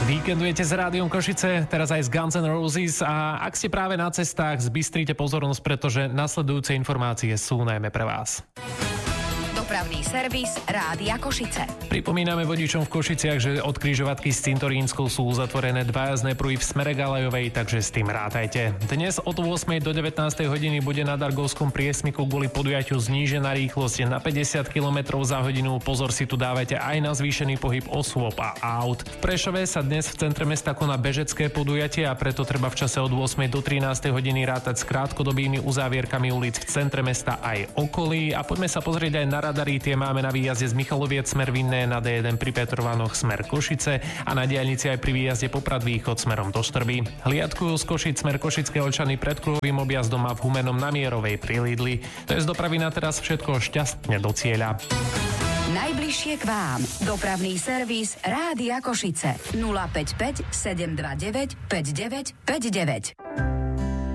Víkendujete s Rádiom Košice, teraz aj s Guns N' Roses a ak ste práve na cestách, zbystrite pozornosť, pretože nasledujúce informácie sú najmä pre vás. Dopravný servis Rádia Košice. Pripomíname vodičom v Košiciach, že od križovatky s Cintorínskou sú uzatvorené dva jazdné pruhy v smere Galajovej, takže s tým rátajte. Dnes od 8. do 19. hodiny bude na Dargovskom priesmiku kvôli podujatiu znížená rýchlosť na 50 km za hodinu. Pozor si tu dávajte aj na zvýšený pohyb osôb a aut. V Prešove sa dnes v centre mesta koná bežecké podujatie a preto treba v čase od 8. do 13. hodiny rátať s krátkodobými uzávierkami ulic v centre mesta aj okolí. A poďme sa pozrieť aj na radary, tie máme na výjazde z Michaloviec smer Vinné, na D1 pri Petrovanoch smer Košice a na diaľnici aj pri výjazde Poprad Východ smerom do Štrby. Hliadkujú z Košic smer Košické Olčany pred kruhovým objazdom a v Humennom na Mierovej pri Lidli. To je z dopravy na teraz všetko, šťastne do cieľa. Najbližšie k vám. Dopravný servis Rádia Košice. 055 729 5959.